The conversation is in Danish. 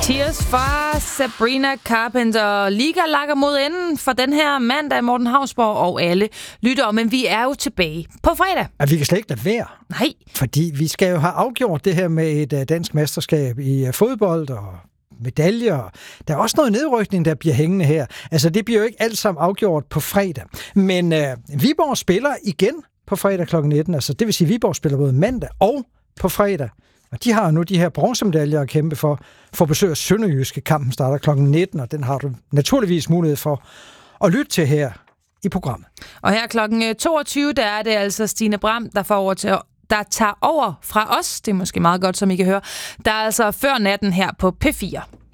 Tears fra Sabrina Carpenter. Liga lakker mod enden for den her mandag, Morten Hausborg og alle lytter. Men vi er jo tilbage på fredag. Ja, vi kan slet ikke lade være. Nej. Fordi vi skal jo have afgjort det her med et dansk mesterskab i fodbold og medaljer. Der er også noget nedrykning, der bliver hængende her. Altså, det bliver jo ikke alt sammen afgjort på fredag. Men Viborg spiller igen på fredag kl. 19. Altså, det vil sige, at Viborg spiller både mandag og på fredag. Og de har nu de her bronzemedaljer at kæmpe for besøg af Sønderjyske. Kampen starter kl. 19, og den har du naturligvis mulighed for at lytte til her i programmet. Og her kl. 22, der er det altså Stine Bram, der tager over fra os. Det er måske meget godt, som I kan høre. Der er altså før natten her på P4.